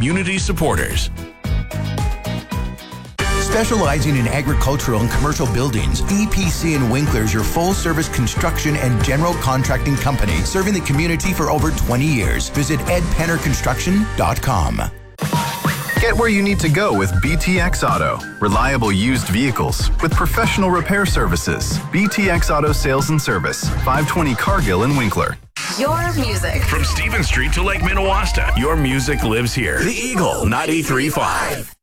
community supporters. Specializing in agricultural and commercial buildings, EPC and Winkler is your full-service construction and general contracting company, serving the community for over 20 years. Visit edpennerconstruction.com. Get where you need to go with BTX Auto. Reliable used vehicles with professional repair services. BTX Auto Sales and Service, 520 Cargill in Winkler. Your music. From Stephen Street to Lake Minnewaska, your music lives here. The Eagle 93.5.